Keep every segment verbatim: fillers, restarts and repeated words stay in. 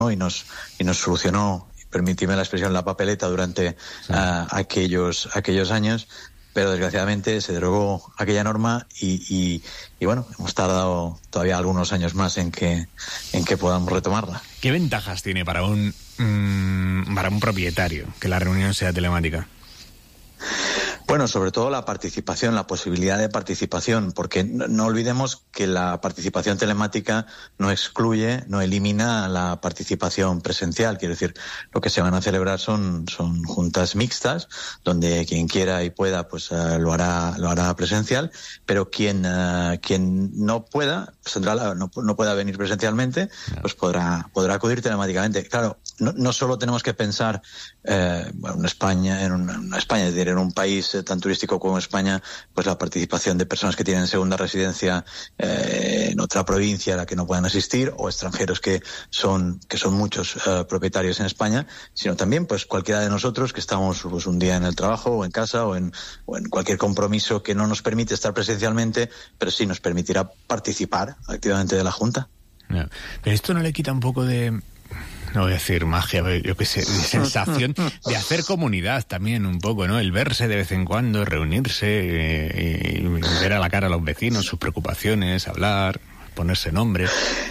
y nos y nos solucionó, permíteme la expresión, la papeleta durante sí. uh, aquellos aquellos años, pero desgraciadamente se derogó aquella norma y, y, y bueno, hemos tardado todavía algunos años más en que en que podamos retomarla. ¿Qué ventajas tiene para un mmm, para un propietario que la reunión sea telemática? Bueno, sobre todo la participación, la posibilidad de participación, porque no, no olvidemos que la participación telemática no excluye, no elimina la participación presencial. Quiero decir, lo que se van a celebrar son, son juntas mixtas, donde quien quiera y pueda, pues uh, lo hará, lo hará presencial, pero quien, uh, quien no pueda, pues tendrá la, no, no pueda venir presencialmente, pues podrá, podrá acudir telemáticamente. Claro, no, no solo tenemos que pensar, eh, bueno, en España, en una, en España, es decir, en un país tan turístico como España, pues la participación de personas que tienen segunda residencia eh, en otra provincia a la que no puedan asistir, o extranjeros que son que son muchos eh, propietarios en España, sino también pues cualquiera de nosotros que estamos pues un día en el trabajo o en casa o en, o en cualquier compromiso que no nos permite estar presencialmente, pero sí nos permitirá participar activamente de la Junta. No, pero esto no le quita un poco de... no voy a decir magia, yo qué sé, sensación de hacer comunidad también un poco, ¿no? El verse de vez en cuando, reunirse eh, y ver a la cara a los vecinos, sus preocupaciones, hablar, ponerse nombre.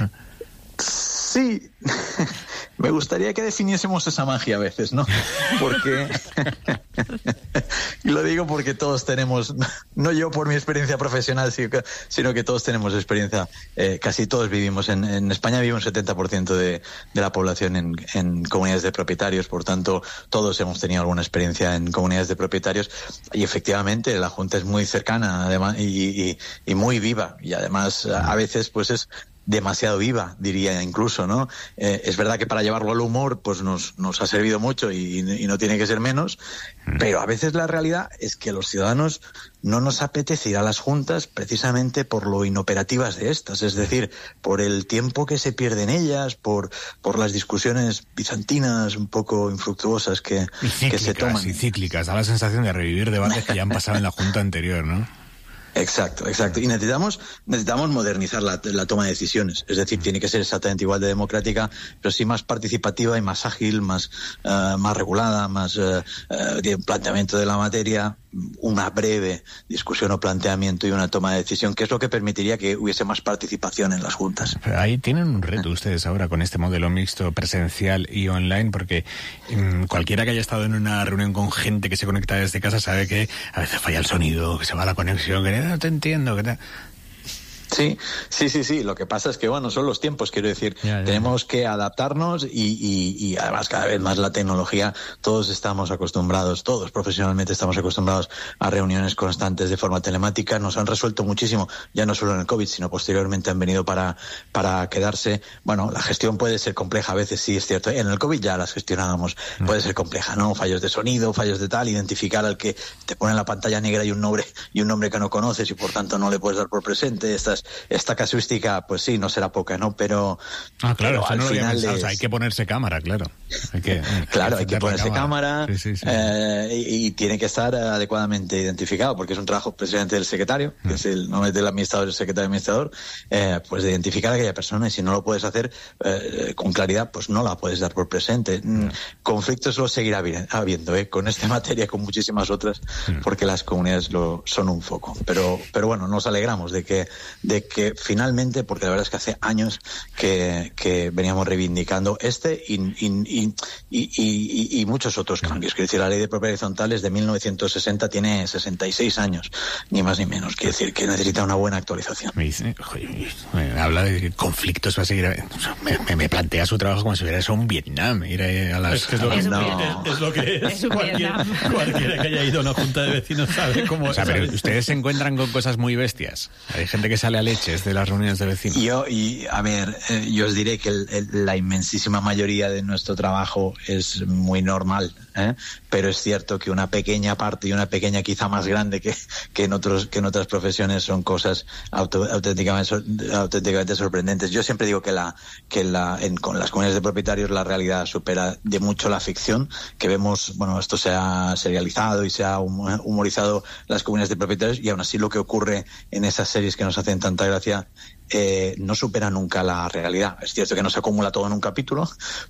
Sí, me gustaría que definiésemos esa magia a veces, ¿no? Porque, y lo digo porque todos tenemos, no yo por mi experiencia profesional, sino que todos tenemos experiencia, eh, casi todos vivimos, en, en España vive un setenta por ciento de, de la población en, en comunidades de propietarios, por tanto, todos hemos tenido alguna experiencia en comunidades de propietarios, y efectivamente la Junta es muy cercana, además, y, y, y muy viva, y además a veces pues es demasiado viva, diría incluso, ¿no? Eh, es verdad que para llevarlo al humor pues nos, nos ha servido mucho y, y no tiene que ser menos, pero a veces la realidad es que los ciudadanos no nos apetece ir a las juntas precisamente por lo inoperativas de estas, es decir, por el tiempo que se pierde en ellas, por, por las discusiones bizantinas un poco infructuosas que, que se toman. Y cíclicas, da la sensación de revivir debates que ya han pasado en la junta anterior, ¿no? Exacto, exacto. Y necesitamos necesitamos modernizar la, la toma de decisiones. Es decir, tiene que ser exactamente igual de democrática, pero sí más participativa y más ágil, más uh, más regulada, más uh, uh, planteamiento de la materia, una breve discusión o planteamiento y una toma de decisión, que es lo que permitiría que hubiese más participación en las juntas. Pero ahí tienen un reto ustedes ahora con este modelo mixto presencial y online, porque um, cualquiera que haya estado en una reunión con gente que se conecta desde casa sabe que a veces falla el sonido, que se va la conexión, que no te entiendo, que te... Sí, sí, sí, sí. Lo que pasa es que, bueno, son los tiempos, quiero decir. Ya, ya, tenemos ya. que adaptarnos y, y, y además cada vez más la tecnología, todos estamos acostumbrados, todos profesionalmente estamos acostumbrados a reuniones constantes de forma telemática. Nos han resuelto muchísimo, ya no solo en el COVID, sino posteriormente han venido para, para quedarse. Bueno, la gestión puede ser compleja a veces, sí, es cierto. En el COVID ya las gestionábamos. Mm. Puede ser compleja, ¿no? Fallos de sonido, fallos de tal, identificar al que te pone en la pantalla negra y un nombre, y un nombre que no conoces y por tanto no le puedes dar por presente. Estas Esta casuística, pues sí, no será poca, ¿no? Pero... Ah, claro, pero eso no lo había pensado. Es... O sea, hay que ponerse cámara, claro. Hay que, claro, hay que ponerse cámara, cámara sí, sí, sí. Eh, y, y tiene que estar adecuadamente identificado, porque es un trabajo precisamente del secretario, que mm. es el nombre del administrador, el secretario administrador, eh, pues de identificar a aquella persona, y si no lo puedes hacer eh, con claridad, pues no la puedes dar por presente. Mm. Conflictos los seguirá habiendo, ¿eh? Con esta materia, con muchísimas otras, mm. porque las comunidades lo son un foco. Pero, pero bueno, nos alegramos de que, de que finalmente, porque la verdad es que hace años que, que veníamos reivindicando este y, y, y, y, y, y muchos otros cambios. Quiero decir, la ley de propiedad horizontal es de mil novecientos sesenta, tiene sesenta y seis años, ni más ni menos. Quiero decir que necesita una buena actualización. Me dice, me habla de conflictos, va a seguir. Me, me, me plantea su trabajo como si hubiera eso un Vietnam. Ir a las, es, que es, lo que, no. es, es lo que es. es Cualquier, cualquiera que haya ido a una junta de vecinos sabe cómo es. O sea, pero ustedes se encuentran con cosas muy bestias. Hay gente que sale a leches de las reuniones de vecinos. Yo, y a ver, eh, yo os diré que el, el, la inmensísima mayoría de nuestro trabajo es muy normal, ¿eh? Pero es cierto que una pequeña parte y una pequeña quizá más grande que, que en otros que en otras profesiones son cosas auto, auténticamente, auténticamente sorprendentes. Yo siempre digo que la que la en, con las comunidades de propietarios la realidad supera de mucho la ficción, que vemos, bueno, esto se ha serializado y se ha humorizado las comunidades de propietarios, y aún así lo que ocurre en esas series que nos hacen tanta gracia eh, no supera nunca la realidad. Es cierto que no se acumula todo en un capítulo,